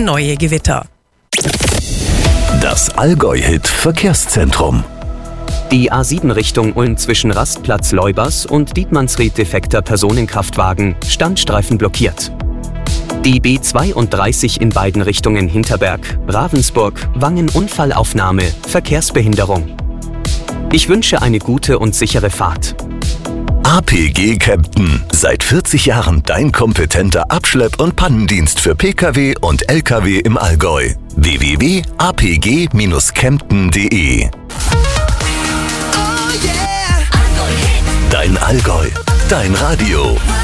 neue Gewitter. Das Allgäu-Hit Verkehrszentrum. Die A7 Richtung Ulm zwischen Rastplatz Leubers und Dietmannsried defekter Personenkraftwagen, Standstreifen blockiert. Die B32 in beiden Richtungen Hinterberg, Ravensburg, Wangen Unfallaufnahme, Verkehrsbehinderung. Ich wünsche eine gute und sichere Fahrt. APG Kempten. Seit 40 Jahren dein kompetenter Abschlepp- und Pannendienst für Pkw und Lkw im Allgäu. www.apg-kempten.de. Dein Allgäu, dein Radio.